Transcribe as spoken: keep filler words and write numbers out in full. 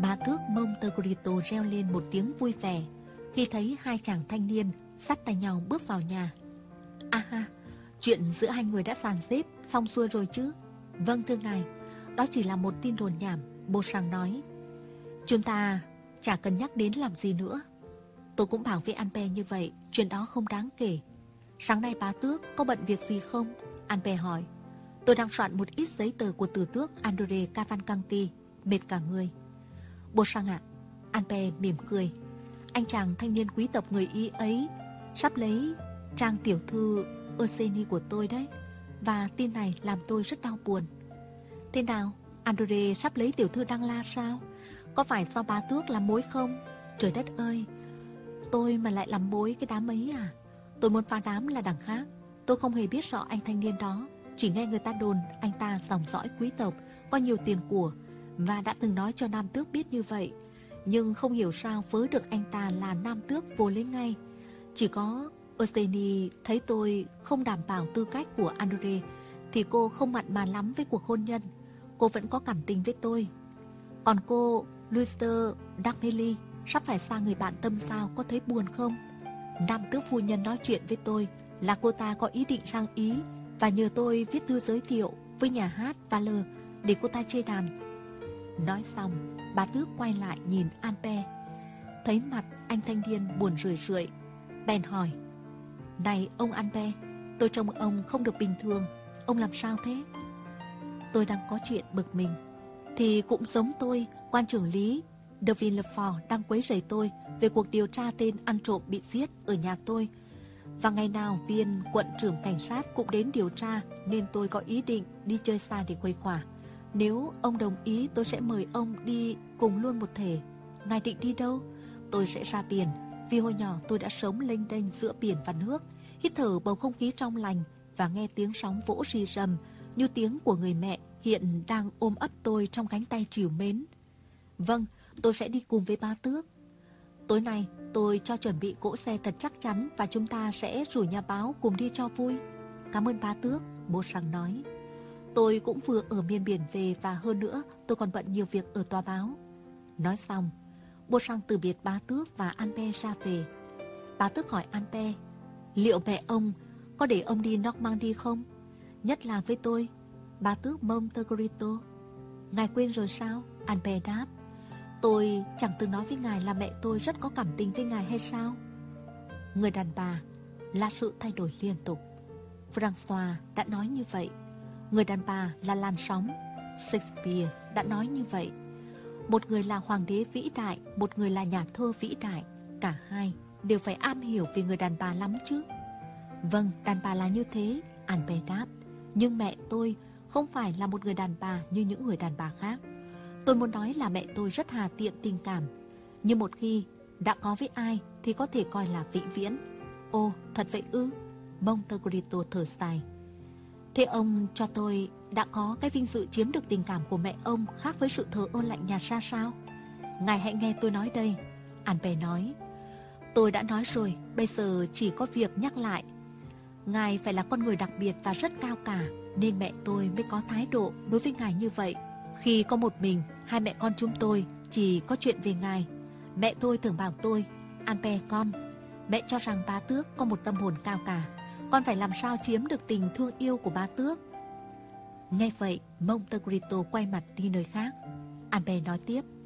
Bá tước Monte Cristo reo lên một tiếng vui vẻ khi thấy hai chàng thanh niên dắt tay nhau bước vào nhà. À ha, chuyện giữa hai người đã dàn xếp xong xuôi rồi chứ? Vâng thưa ngài, đó chỉ là một tin đồn nhảm, Beauchamp nói. Chúng ta chả cần nhắc đến làm gì nữa. Tôi cũng bảo với Albert như vậy, chuyện đó không đáng kể. Sáng nay bá tước có bận việc gì không? Albert hỏi. Tôi đang soạn một ít giấy tờ của tử tước André Cavalcanti, mệt cả người. Beauchamp ạ, Albert mỉm cười. Anh chàng thanh niên quý tộc người Ý ấy sắp lấy trang tiểu thư Eugenie của tôi đấy. Và tin này làm tôi rất đau buồn. Thế nào, André sắp lấy tiểu thư Đăng La sao? Có phải do bá tước làm mối không? Trời đất ơi, tôi mà lại làm mối cái đám ấy à? Tôi muốn phá đám là đằng khác. Tôi không hề biết rõ anh thanh niên đó, chỉ nghe người ta đồn anh ta dòng dõi quý tộc, có nhiều tiền của, và đã từng nói cho nam tước biết như vậy. Nhưng không hiểu sao vớ được anh ta là nam tước vô lấy ngay. Chỉ có Eugenie thấy tôi không đảm bảo tư cách của André thì cô không mặn mà lắm với cuộc hôn nhân. Cô vẫn có cảm tình với tôi. Còn cô Louise D'Armilly sắp phải xa người bạn tâm sao, có thấy buồn không? Nam tước phu nhân nói chuyện với tôi là cô ta có ý định sang Ý và nhờ tôi viết thư giới thiệu với nhà hát Valeur để cô ta chơi đàn. Nói xong, bà tước quay lại nhìn Albert, thấy mặt anh thanh niên buồn rười rượi, bèn hỏi. Này ông Albert, tôi trông ông không được bình thường, ông làm sao thế? Tôi đang có chuyện bực mình. Thì cũng giống tôi, quan trưởng lý de Villefort đang quấy rầy tôi về cuộc điều tra tên ăn trộm bị giết ở nhà tôi. Và ngày nào viên quận trưởng cảnh sát cũng đến điều tra, nên tôi có ý định đi chơi xa để khuây khỏa. Nếu ông đồng ý, tôi sẽ mời ông đi cùng luôn một thể. Ngài định đi đâu? Tôi sẽ ra biển, vì hồi nhỏ tôi đã sống lênh đênh giữa biển và nước, hít thở bầu không khí trong lành và nghe tiếng sóng vỗ rì rầm như tiếng của người mẹ hiện đang ôm ấp tôi trong cánh tay trìu mến. Vâng, tôi sẽ đi cùng với bá tước. Tối nay tôi cho chuẩn bị cỗ xe thật chắc chắn và chúng ta sẽ rủ nhà báo cùng đi cho vui. Cảm ơn bá tước, Beauchamp nói. Tôi cũng vừa ở miền biển về và hơn nữa tôi còn bận nhiều việc ở tòa báo. Nói xong, Beauchamp từ biệt bá tước và Albert ra về. Bá tước hỏi Albert, liệu mẹ ông có để ông đi Normandy không? Nhất là với tôi, bá tước Monte Cristo. Ngài quên rồi sao? Albert đáp. Tôi chẳng từng nói với ngài là mẹ tôi rất có cảm tình với ngài hay sao? Người đàn bà là sự thay đổi liên tục. François đã nói như vậy. Người đàn bà là làn sóng. Shakespeare đã nói như vậy. Một người là hoàng đế vĩ đại, một người là nhà thơ vĩ đại. Cả hai đều phải am hiểu về người đàn bà lắm chứ. Vâng, đàn bà là như thế, Albert đáp. Nhưng mẹ tôi không phải là một người đàn bà như những người đàn bà khác. Tôi muốn nói là mẹ tôi rất hà tiện tình cảm, nhưng một khi đã có với ai thì có thể coi là vĩnh viễn. Ồ, thật vậy ư? Monte Cristo thở dài. Thế ông cho tôi đã có cái vinh dự chiếm được tình cảm của mẹ ông khác với sự thờ ơ lạnh nhạt ra sao? Ngài hãy nghe tôi nói đây, Albert nói. Tôi đã nói rồi, bây giờ chỉ có việc nhắc lại. Ngài phải là con người đặc biệt và rất cao cả, nên mẹ tôi mới có thái độ đối với ngài như vậy. Khi có một mình, hai mẹ con chúng tôi chỉ có chuyện về ngài. Mẹ tôi thường bảo tôi, Albert con, mẹ cho rằng bá tước có một tâm hồn cao cả. Con phải làm sao chiếm được tình thương yêu của bá tước. Nghe vậy, Monte Cristo quay mặt đi nơi khác. Albert nói tiếp.